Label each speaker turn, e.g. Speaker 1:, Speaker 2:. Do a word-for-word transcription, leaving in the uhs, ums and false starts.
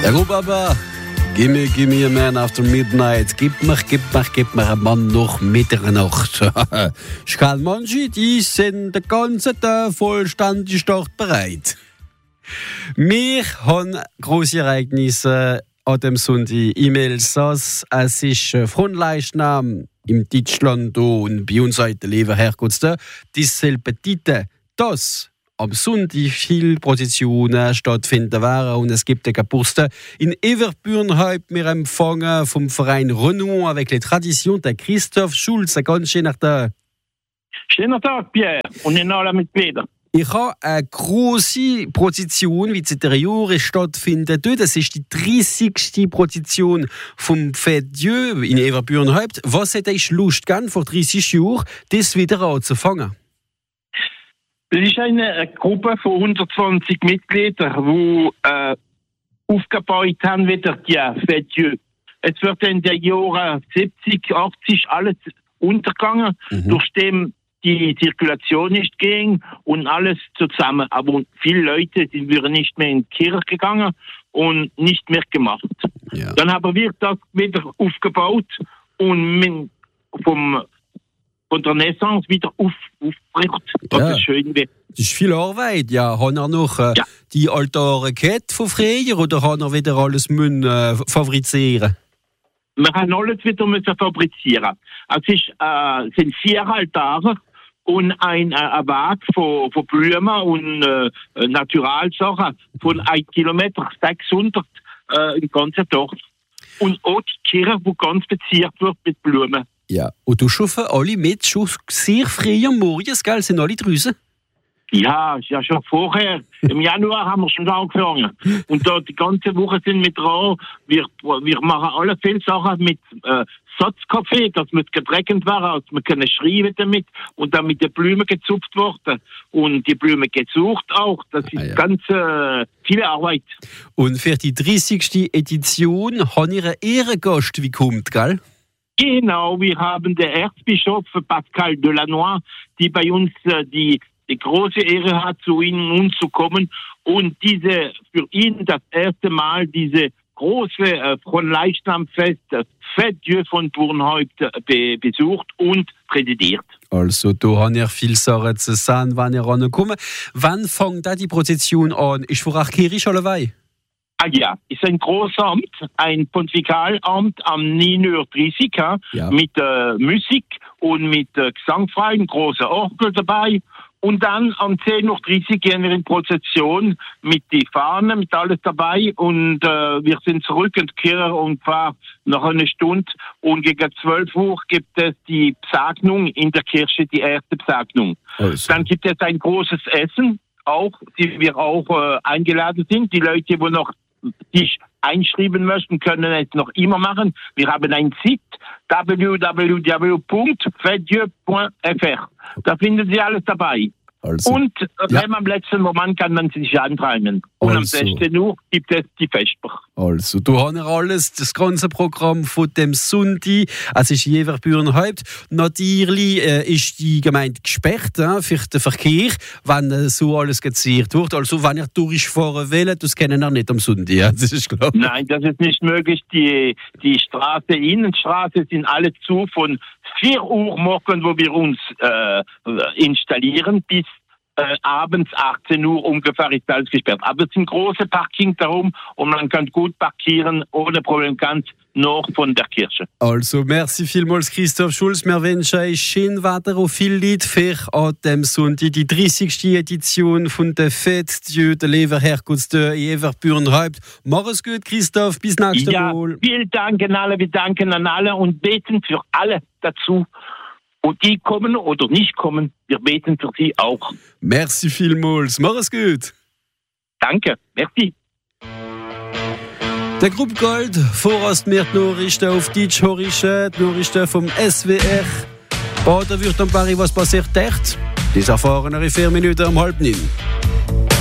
Speaker 1: Ja gut, aber gimme, gimme a man after midnight. Gib mir, gib mir, gib mir ein Mann nach Mitternacht. Ich kann manche, die sind den ganzen Tag vollständig dort bereit. Wir haben grosse Ereignisse an dem Sonntag. E-Mails, es ist Frontleichnam im Deutschland und bei uns heute Leben herkommt. Dieselbe Titel, dass am Sonntag viele Prozessionen stattfinden werden und es gibt eine Geburtstag in Everbüren heute. Wir empfangen vom Verein Renault avec les Traditions der Christoph Schulz. Ein ganz schöner Tag.
Speaker 2: Schöner Tag, Pierre. Und in alle Mitglieder.
Speaker 1: Ich habe eine grosse Prozession, wie seit der Jahren stattfindet. Das ist die dreißigste Prozession vom Fête Dieu in Everbüren heute. Was hätte ich Lust gehabt, vor dreißig Jahren das wieder anzufangen?
Speaker 2: Das ist eine, eine Gruppe von hundertzwanzig Mitgliedern, die äh, aufgebaut haben wieder die Fête Dieu. Es wird in den Jahren siebzig, achtzig alles untergegangen, mhm. durch dem die Zirkulation nicht ging und alles zusammen. Aber viele Leute die wären nicht mehr in die Kirche gegangen und nicht mehr gemacht. Ja. Dann haben wir das wieder aufgebaut und mit, vom von der Naissance wieder auf, aufbricht, dass
Speaker 1: ja.
Speaker 2: es schön wird.
Speaker 1: Das ist viel Arbeit. Ja, haben wir noch äh, ja. die Altare gehabt von früher oder haben wir wieder alles müssen, äh, fabrizieren?
Speaker 2: Wir haben alles wieder müssen fabrizieren. Es ist, äh, sind vier Altare und ein, äh, ein Weg von, von Blumen und äh, Naturalsachen von einem Kilometer sechshundert äh, im ganzen Dorf. Und auch die Kirche, die ganz beziert wird mit Blumen.
Speaker 1: Ja, und du schaffen alle mit, schon sehr früh am Morgen, gell? Sind alle draußen?
Speaker 2: Ja, ja, schon vorher. Im Januar haben wir schon angefangen. Und da die ganze Woche sind wir dran. Wir, wir machen alle viele Sachen mit äh, Satzkaffee, dass wir getrocknet werden, dass wir können schreiben damit und dann mit den Blumen gezupft worden. Und die Blumen gesucht auch. Das ist ah, ja. ganz äh, viel Arbeit.
Speaker 1: Und für die dreißigste Edition haben wir einen Ehrengast, wie kommt, gell?
Speaker 2: Genau, wir haben den Erzbischof Pascal Delannoy, die bei uns äh, die, die große Ehre hat, zu uns zu kommen und diese für ihn das erste Mal diese große äh, Fronleichnamfest, das Fête Dieu von Turnhaupt äh, be, besucht und präsidiert.
Speaker 1: Also, da haben wir viel Sachen zu sagen, wann ihr rankommt. Wann fängt da die Prozession an? Ist vor acht Kirche allebei?
Speaker 2: Ah ja, ist ein großes Amt, ein Pontifikalamt am neun Uhr dreißig ja. mit äh, Musik und mit äh, Gesangfreien, großer Orgel dabei. Und dann am zehn Uhr dreißig gehen wir in Prozession mit den Fahnen, mit alles dabei. Und äh, wir sind zurück in die Kirche und fahren nach einer Stunde. Und gegen zwölf Uhr gibt es die Besagnung in der Kirche, die erste Besagnung. Also. Dann gibt es ein großes Essen, auch, die wir auch äh, eingeladen sind. Die Leute, die noch sich einschreiben möchten, können es noch immer machen. Wir haben ein Site w w w punkt fête dieu punkt f r. Da finden Sie alles dabei. Also, und äh, ja. wenn man am letzten Moment kann man sich antragen. Und also. am sechzehn Uhr gibt es die Vesper.
Speaker 1: Also, du hast alles, das ganze Programm von dem Sonntag. Es ist Everbüren Haupt. Natürlich äh, ist die Gemeinde gesperrt äh, für den Verkehr, wenn äh, so alles geziert wird. Also, wenn ihr durchfahren wollt, das kennen wir nicht am Sonntag. Ja, das ist klar.
Speaker 2: Nein, das ist nicht möglich. Die, die Straße, Innenstraße sind alle zu von vier Uhr morgens, wo wir uns äh, installieren, bis Äh, abends achtzehn Uhr ungefähr ist alles gesperrt. Aber es sind große Parking darum und man kann gut parkieren, ohne Problem ganz noch von der Kirche.
Speaker 1: Also, merci vielmals Christoph Schulz. Wir wünschen euch schön weiter und viel Lied für an dem Sonntag, die dreißigste Edition von der Fête Dieu, der Lever Herrgottsdeur in Everbüren Haupt. Mach es gut, Christoph. Bis nächstes
Speaker 2: ja,
Speaker 1: Mal.
Speaker 2: Vielen Dank an alle. Wir danken an alle und beten für alle dazu. Und die kommen oder nicht kommen, wir beten für sie auch.
Speaker 1: Merci vielmals. Mach es gut.
Speaker 2: Danke. Merci.
Speaker 1: Der Gruppe Gold, voraus mehr die Nachrichten auf Deutsch horischen, die Nachrichten vom S W R. Baden wird am Paris, was passiert echt? Das erfahren wir in vier Minuten um halb neun.